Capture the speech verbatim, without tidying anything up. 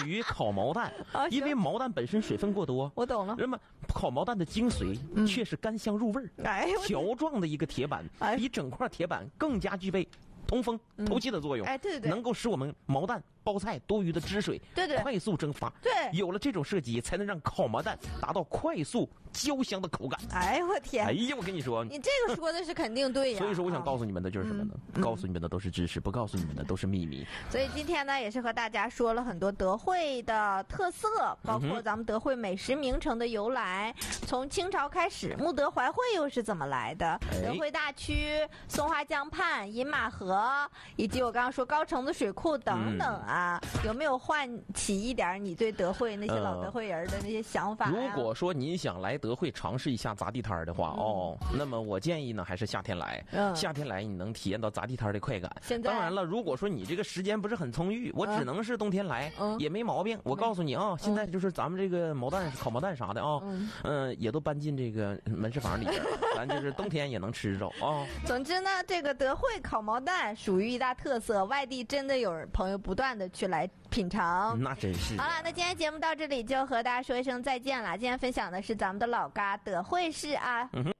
于烤毛蛋，因为毛蛋本身水分过多。 我懂了。 那么烤毛蛋的精髓却是干香入味儿。 哎， 条状的一个铁板，比整块铁板更加具备通风、透气的作用。 哎，对对， 能够使我们毛蛋、包菜多余的汁水， 对对， 快速蒸发。 对， 有了这种设计，才能让烤毛蛋达到快速焦香的口感。 哎我天！ 哎呀，我跟你说， 你这个说的是肯定对呀。 所以说，我想告诉你们的就是什么呢？嗯、告诉你们的都是知识，不告诉你们的都是秘密。 所以今天呢，也是和大家说了很多德惠的特色，包括咱们德惠美食名城的由来，从清朝开始，慕德怀惠又是怎么来的？哎、德惠大区、松花江畔、饮马河，以及我刚刚说高城子水库等等啊，嗯、有没有唤起一点你对德惠那些老德惠人的那些想法、啊呃？如果说您想来德惠尝试一下砸地摊的话，嗯、哦，那么我建议呢，还是夏天来。嗯、夏天来你能体验到砸地摊的快感。 现在当然了，如果说你这个时间不是很充裕，我只能是冬天来，嗯、也没毛病。我告诉你啊，嗯、现在就是咱们这个毛蛋、烤毛蛋啥的啊，嗯、呃，也都搬进这个门市房里边，咱就是冬天也能吃着啊。 总之呢，这个德惠烤毛蛋属于一大特色，外地真的有朋友不断的去来品尝。 那真是。 好了，那今天节目到这里就和大家说一声再见了。今天分享的是咱们的老嘎德惠市啊。嗯哼。